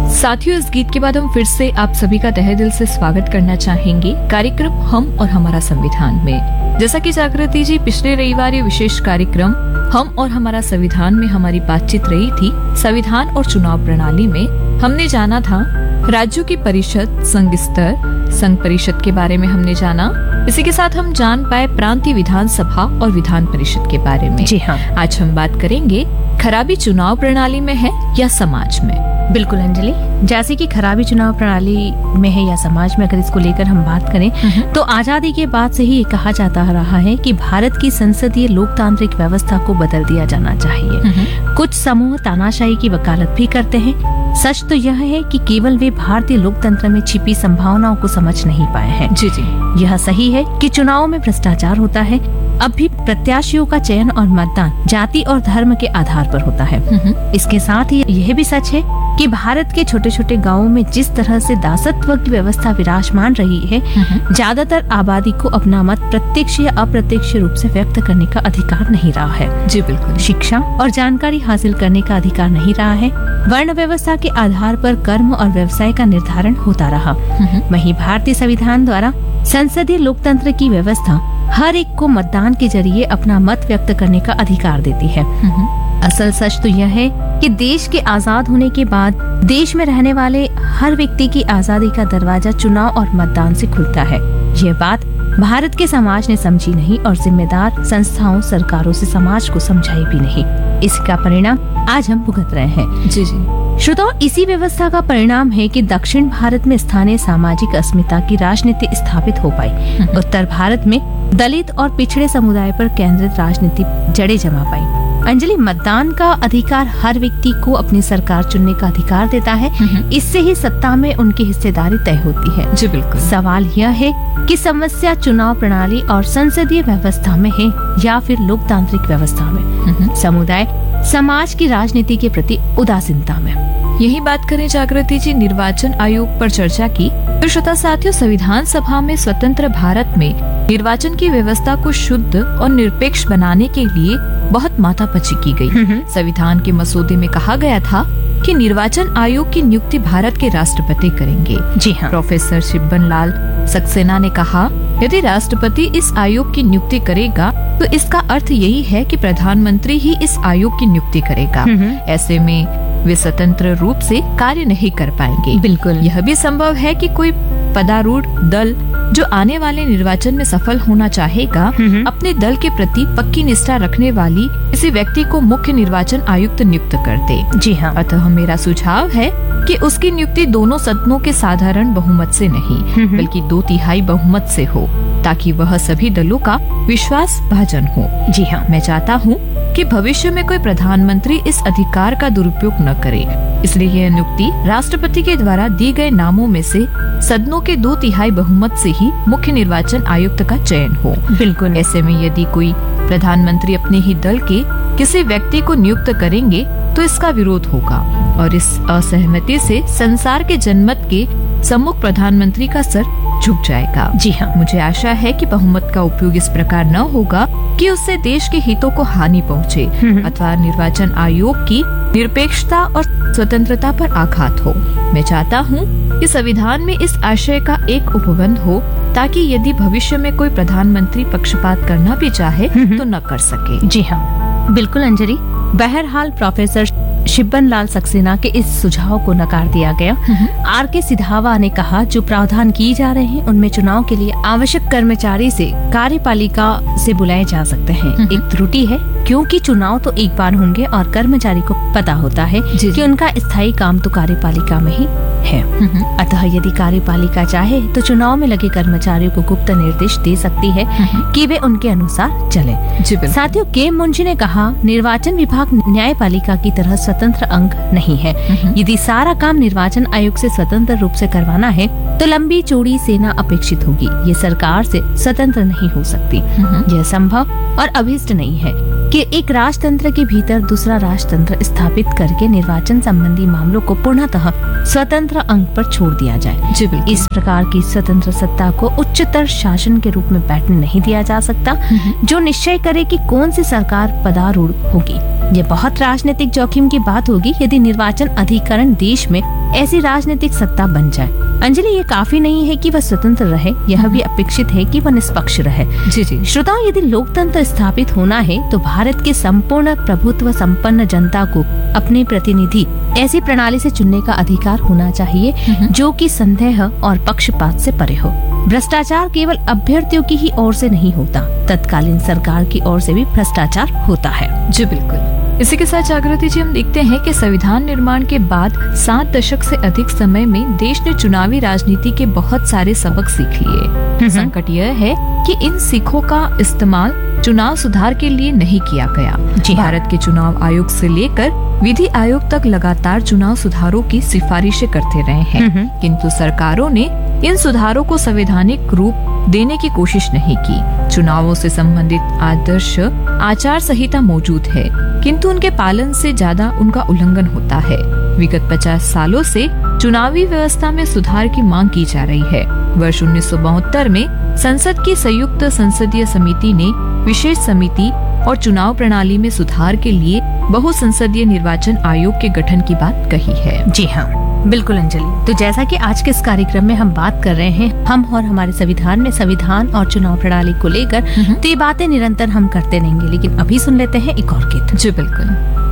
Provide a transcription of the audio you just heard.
साथियों, इस गीत के बाद हम फिर से आप सभी का तहे दिल से स्वागत करना चाहेंगे कार्यक्रम हम और हमारा संविधान में। जैसा कि जागृति जी पिछले रविवार ये विशेष कार्यक्रम हम और हमारा संविधान में हमारी बातचीत रही थी। संविधान और चुनाव प्रणाली में हमने जाना था राज्यों की परिषद, संघ स्तर, संघ परिषद के बारे में हमने जाना। इसी के साथ हम जान पाए प्रांतीय विधानसभा और विधान परिषद के बारे में। जी हाँ, आज हम बात करेंगे खराबी चुनाव प्रणाली में है या समाज में। बिल्कुल अंजलि, जैसे कि खराबी चुनाव प्रणाली में है या समाज में, अगर इसको लेकर हम बात करें तो आजादी के बाद से ही ये कहा जाता रहा है कि भारत की संसदीय लोकतांत्रिक व्यवस्था को बदल दिया जाना चाहिए। कुछ समूह तानाशाही की वकालत भी करते हैं। सच तो यह है कि केवल वे भारतीय लोकतंत्र में छिपी संभावनाओं को समझ नहीं पाए हैं। जी जी, यह सही है कि चुनाव में भ्रष्टाचार होता है। अब भी प्रत्याशियों का चयन और मतदान जाति और धर्म के आधार पर होता है। इसके साथ ही यह भी सच है कि भारत के छोटे छोटे गांवों में जिस तरह से दासत्व की व्यवस्था विराजमान रही है, ज्यादातर आबादी को अपना मत प्रत्यक्ष या अप्रत्यक्ष रूप से व्यक्त करने का अधिकार नहीं रहा है। जी बिल्कुल। शिक्षा और जानकारी हासिल करने का अधिकार नहीं रहा है। वर्ण व्यवस्था के आधार पर कर्म और व्यवसाय का निर्धारण होता रहा। वहीं भारतीय संविधान द्वारा संसदीय लोकतंत्र की व्यवस्था हर एक को मतदान के जरिए अपना मत व्यक्त करने का अधिकार देती है। असल सच तो यह है कि देश के आजाद होने के बाद देश में रहने वाले हर व्यक्ति की आजादी का दरवाजा चुनाव और मतदान से खुलता है। यह बात भारत के समाज ने समझी नहीं और जिम्मेदार संस्थाओं, सरकारों से समाज को समझाई भी नहीं। इसका परिणाम आज हम भुगत रहे हैं। जी जी। श्रोताओ, इसी व्यवस्था का परिणाम है कि दक्षिण भारत में स्थानीय सामाजिक अस्मिता की राजनीति स्थापित हो पाई। उत्तर भारत में दलित और पिछड़े समुदाय पर केंद्रित राजनीति जड़ें जमा पाई। अंजलि, मतदान का अधिकार हर व्यक्ति को अपनी सरकार चुनने का अधिकार देता है। इससे ही सत्ता में उनकी हिस्सेदारी तय होती है। जी बिल्कुल। सवाल यह है कि समस्या चुनाव प्रणाली और संसदीय व्यवस्था में है या फिर लोकतांत्रिक व्यवस्था में, समुदाय समाज की राजनीति के प्रति उदासीनता में। यही बात करें जागृति जी निर्वाचन आयोग पर चर्चा की तो श्रोता साथियों, संविधान सभा में स्वतंत्र भारत में निर्वाचन की व्यवस्था को शुद्ध और निरपेक्ष बनाने के लिए बहुत माथापच्ची की गई। संविधान के मसौदे में कहा गया था कि निर्वाचन आयोग की नियुक्ति भारत के राष्ट्रपति करेंगे। जी हाँ। प्रोफेसर शिब्बन लाल सक्सेना ने कहा, यदि राष्ट्रपति इस आयोग की नियुक्ति करेगा तो इसका अर्थ यही है कि प्रधानमंत्री ही इस आयोग की नियुक्ति करेगा। ऐसे में वे स्वतंत्र रूप से कार्य नहीं कर पाएंगे। बिल्कुल। यह भी संभव है कि कोई पदारूढ़ दल जो आने वाले निर्वाचन में सफल होना चाहेगा, अपने दल के प्रति पक्की निष्ठा रखने वाली किसी व्यक्ति को मुख्य निर्वाचन आयुक्त नियुक्त कर दे। जी हाँ। अतः मेरा सुझाव है कि उसकी नियुक्ति दोनों सदनों के साधारण बहुमत से नहीं बल्कि 2/3 बहुमत से हो, ताकि वह सभी दलों का विश्वास भाजन हो। जी हाँ। मैं चाहता हूँ कि भविष्य में कोई प्रधानमंत्री इस अधिकार का दुरुपयोग न करे, इसलिए यह नियुक्ति राष्ट्रपति के द्वारा दी गए नामों में से सदनों के 2/3 बहुमत से ही मुख्य निर्वाचन आयुक्त का चयन हो। बिल्कुल। ऐसे में यदि कोई प्रधानमंत्री अपने ही दल के किसी व्यक्ति को नियुक्त करेंगे तो इसका विरोध होगा और इस असहमति से संसार के जनमत के सम्मुख प्रधानमंत्री का सर झुक जाएगा। जी हाँ। मुझे आशा है कि बहुमत का उपयोग इस प्रकार न होगा कि उससे देश के हितों को हानि पहुँचे अथवा निर्वाचन आयोग की निरपेक्षता और स्वतंत्रता पर आघात हो। मैं चाहता हूँ कि संविधान में इस आशय का एक उपबंध हो, ताकि यदि भविष्य में कोई प्रधानमंत्री पक्षपात करना भी चाहे तो न कर सके। जी हाँ, बिल्कुल अंजलि। बहरहाल प्रोफेसर शिब्बन लाल सक्सेना के इस सुझाव को नकार दिया गया। आर.के. सिधावा ने कहा, जो प्रावधान किए जा रहे हैं उनमें चुनाव के लिए आवश्यक कर्मचारी से कार्यपालिका से बुलाए जा सकते हैं। एक त्रुटि है, क्योंकि चुनाव तो एक बार होंगे और कर्मचारी को पता होता है कि उनका स्थायी काम तो कार्यपालिका में ही है। अतः यदि कार्यपालिका चाहे तो चुनाव में लगे कर्मचारियों को गुप्त निर्देश दे सकती है कि वे उनके अनुसार चले। साथियों, के मुंशी ने कहा, निर्वाचन विभाग न्यायपालिका की तरह स्वतंत्र अंग नहीं है। यदि सारा काम निर्वाचन आयोग से स्वतंत्र रूप से करवाना है तो लंबी चौड़ी सेना अपेक्षित होगी। ये सरकार से स्वतंत्र नहीं हो सकती। यह संभव और अभीष्ट नहीं है कि एक राजतंत्र के भीतर दूसरा राजतंत्र स्थापित करके निर्वाचन संबंधी मामलों को पूर्णतः स्वतंत्र अंग पर छोड़ दिया जाए। इस प्रकार की स्वतंत्र सत्ता को उच्चतर शासन के रूप में बैठने नहीं दिया जा सकता, जो निश्चय करे कि कौन सी सरकार पदारूढ़ होगी। ये बहुत राजनीतिक जोखिम की बात होगी यदि निर्वाचन अधिकरण देश में ऐसी राजनीतिक सत्ता बन जाए। अंजलि, ये काफी नहीं है कि वह स्वतंत्र रहे, यह भी अपेक्षित है कि वह निष्पक्ष रहे। जी जी। श्रोताओं, यदि लोकतंत्र स्थापित होना है तो भारत के संपूर्ण प्रभुत्व संपन्न जनता को अपने प्रतिनिधि ऐसी प्रणाली से चुनने का अधिकार होना चाहिए जो कि संदेह और पक्षपात से परे हो। भ्रष्टाचार केवल अभ्यर्थियों की ही ओर से नहीं होता, तत्कालीन सरकार की ओर से भी भ्रष्टाचार होता है। जी बिल्कुल। इसी के साथ जागृति जी, हम देखते हैं कि संविधान निर्माण के बाद 7 दशक से अधिक समय में देश ने चुनावी राजनीति के बहुत सारे सबक सीख लिए। संकट यह है कि इन सीखों का इस्तेमाल चुनाव सुधार के लिए नहीं किया गया। भारत के चुनाव आयोग से लेकर विधि आयोग तक लगातार चुनाव सुधारों की सिफारिशें करते रहे हैं, किंतु सरकारों ने इन सुधारों को संवैधानिक रूप देने की कोशिश नहीं की। चुनावों से संबंधित आदर्श आचार संहिता मौजूद है, किंतु उनके पालन से ज्यादा उनका उल्लंघन होता है। विगत 50 सालों से चुनावी व्यवस्था में सुधार की मांग की जा रही है। वर्ष 1972 में संसद की संयुक्त संसदीय समिति ने विशेष समिति और चुनाव प्रणाली में सुधार के लिए बहुसंसदीय निर्वाचन आयोग के गठन की बात कही है। जी हाँ, बिल्कुल अंजलि। तो जैसा कि आज के इस कार्यक्रम में हम बात कर रहे हैं हम और हमारे संविधान में संविधान और चुनाव प्रणाली को लेकर, तो ये बातें निरंतर हम करते रहेंगे, लेकिन अभी सुन लेते हैं एक और गीत। जी बिल्कुल।